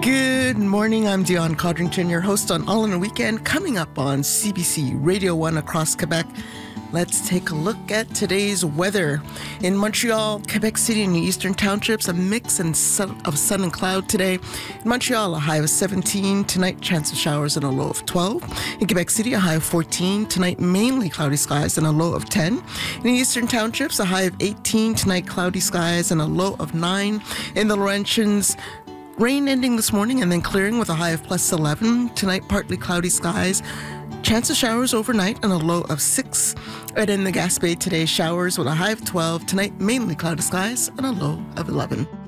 Good morning. I'm Dion Codrington, your host on All in a Weekend, coming up on CBC Radio 1 across Quebec. Let's take a look at today's weather. In Montreal, Quebec City, and the Eastern Townships, a mix of sun and cloud today. In Montreal, a high of 17. Tonight, chance of showers and a low of 12. In Quebec City, a high of 14. Tonight, mainly cloudy skies and a low of 10. In the Eastern Townships, a high of 18. Tonight, cloudy skies and a low of 9. In the Laurentians, rain ending this morning and then clearing with a high of plus 11. Tonight, partly cloudy skies. Chance of showers overnight and a low of 6. And in the Gaspé today, showers with a high of 12. Tonight, mainly cloudy skies and a low of 11.